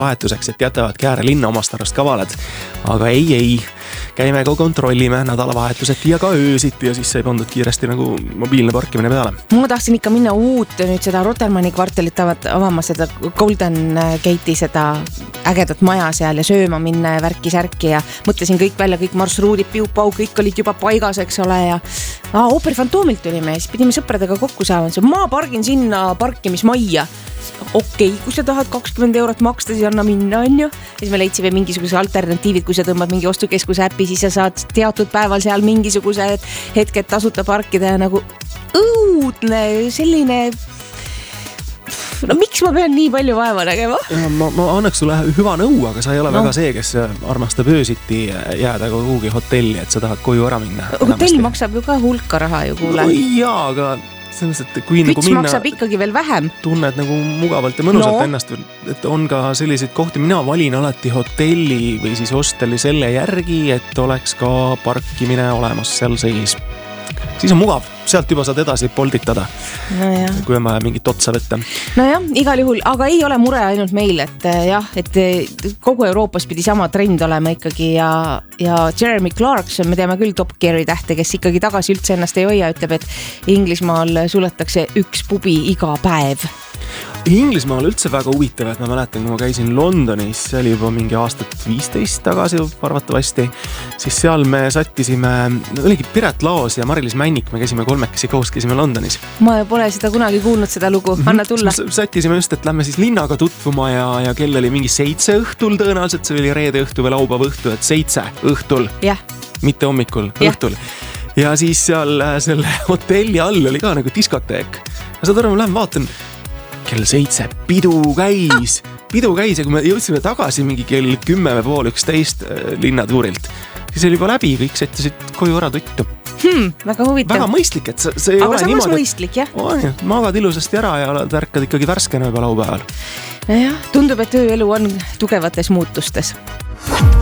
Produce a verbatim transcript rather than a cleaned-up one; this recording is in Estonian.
vahetuseks, et jätavadki ääre linna omast arvast kavalad. Aga ei, ei, käime ka kontrollime nädalavahetuseti ja ka öösiti ja siis sai pandud kiiresti nagu mobiilne parkimine peale. Ma tahtsin ikka minna uut nüüd seda Rotermanni kvartalit avama seda Golden Gate'i seda ägedat maja seal ja sööma minna ja värki särki ja mõtlesin kõik välja, kõik marsruudid, piupau, kõik olid juba paigas, eks ole ja aa, Ooper Fantoomilt tulime ja siis pidime sõpradega kokku saama. Ma pargin sinna parkimismajja. Okei, okay, kui sa tahad kakskümmend eurot maksta, siis anna minna, on ju. Siis me leidsime mingisuguse alternatiivid, kui sa tõmbad mingi ostukeskuse äppi, siis sa saad teatud päeval seal mingisuguse hetked tasuta parkida ja nagu õudne, selline... No miks ma pean nii palju vaeva nägema? Ma, ma annaks sulle hüva nõu, aga sa ei ole no. väga see, kes armastab öösiti jääda kuhugi hotelli, et sa tahad koju ära minna. Hotell maksab ju ka hulka raha ju kuule. No, jaa, aga... Selles, et kui Küts nagu minna, maksab ikkagi veel vähem. Tunned nagu mugavalt ja mõnusalt no. ennast, et on ka selliseid kohti, mina valin alati hotelli või siis hosteli selle järgi, et oleks ka parkimine olemas seal seis. Siis on mugav, sealt juba saad edasi polditada, no kui on vaja mingit otsa võtta. No jah, igal juhul, aga ei ole mure ainult meil, et jah, et kogu Euroopas pidi sama trend olema ikkagi ja, ja Jeremy Clarkson, me teame küll Top Geari tähte, kes ikkagi tagasi üldse ennast ei hoia, ütleb, et Inglismaal suletakse üks pubi iga päev. Inglismaal üldse väga huvitav, et ma mäletan, kui ma käisin Londonis, see oli juba mingi aastat viisteist tagasi arvatavasti, siis seal me sattisime, oligi Piret Laos ja Mari-Liis Männik, me käisime kolmekesi koos, käisime Londonis. Ma pole seda kunagi kuulnud seda lugu, anna tulla. Sattisime just, et lähme siis linnaga tutvuma ja, ja kell oli mingi seitse õhtul tõenäoliselt, see oli reede õhtu või laupäeva õhtu, et seitse õhtul, yeah. mitte hommikul, yeah. õhtul. Ja siis seal selle hotelli all oli ka nagu diskoteek. Ja saad aru, ma lähen vaatan, kell seitse pidu käis, pidu käis ja kui me jõudsime tagasi mingi kell kümme või pool üksteist linnatuurilt, siis oli juba läbi, kõik sättisid koju ära tuttu. Hmm, väga huvitav. Väga mõistlik, et see, see ei aga ole samas niimoodi. mõistlik, jah? On, magad ilusasti ära ja tärkad ikkagi värskena juba laupäeval. Ja, tundub, et ööelu on tugevates muutustes.